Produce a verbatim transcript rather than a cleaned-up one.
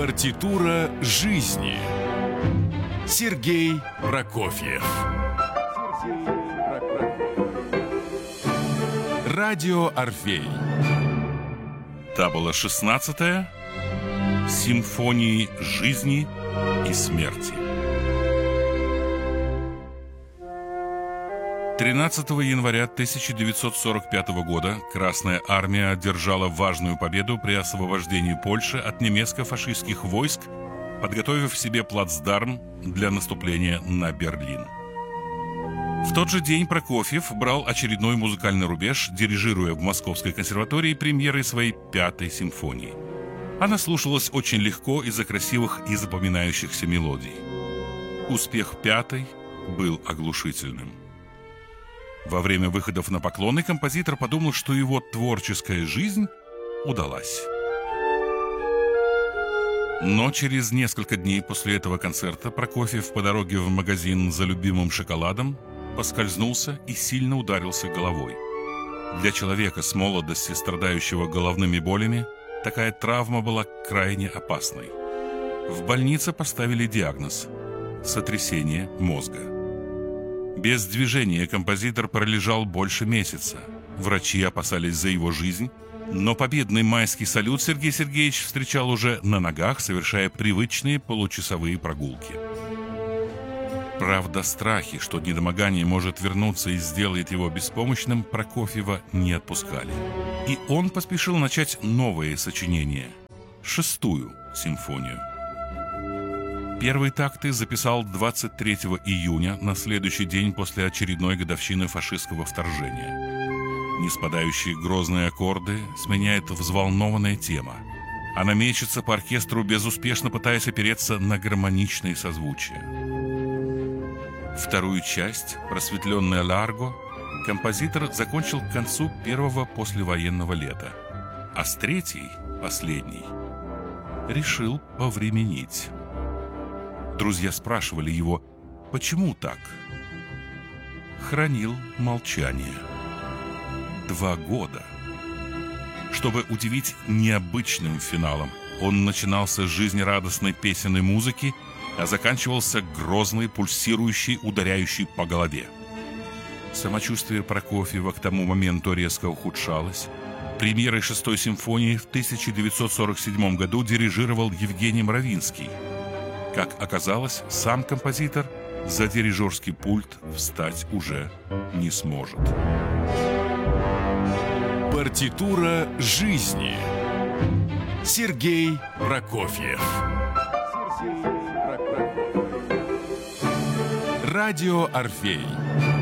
Партитура жизни. Сергей Прокофьев. Радио Орфей. Табула шестнадцатая. Симфонии жизни и смерти. тринадцатого января тысяча девятьсот сорок пятого года Красная Армия одержала важную победу при освобождении Польши от немецко-фашистских войск, подготовив себе плацдарм для наступления на Берлин. В тот же день Прокофьев брал очередной музыкальный рубеж, дирижируя в Московской консерватории премьерой своей пятой симфонии. Она слушалась очень легко из-за красивых и запоминающихся мелодий. Успех пятой был оглушительным. Во время выходов на поклоны композитор подумал, что его творческая жизнь удалась. Но через несколько дней после этого концерта Прокофьев по дороге в магазин за любимым шоколадом поскользнулся и сильно ударился головой. Для человека с молодости, страдающего головными болями, такая травма была крайне опасной. В больнице поставили диагноз – сотрясение мозга. Без движения композитор пролежал больше месяца. Врачи опасались за его жизнь, но победный майский салют Сергей Сергеевич встречал уже на ногах, совершая привычные получасовые прогулки. Правда, страхи, что недомогание может вернуться и сделает его беспомощным, Прокофьева не отпускали. И он поспешил начать новое сочинение – шестую симфонию. Первые такты записал двадцать третьего июня, на следующий день после очередной годовщины фашистского вторжения. Ниспадающие грозные аккорды сменяет взволнованная тема. Она мечется по оркестру, безуспешно пытаясь опереться на гармоничные созвучия. Вторую часть, просветленная Ларго, композитор закончил к концу первого послевоенного лета, а с третьей, последней, решил повременить. Друзья спрашивали его, почему так? Хранил молчание. Два года. Чтобы удивить необычным финалом, он начинался с жизнерадостной песенной музыки, а заканчивался грозной, пульсирующей, ударяющей по голове. Самочувствие Прокофьева к тому моменту резко ухудшалось. Премьерой шестой симфонии в тысяча девятьсот сорок седьмом году дирижировал Евгений Мравинский. Как оказалось, сам композитор за дирижерский пульт встать уже не сможет. Партитура жизни. Сергей Прокофьев. Радио Орфей.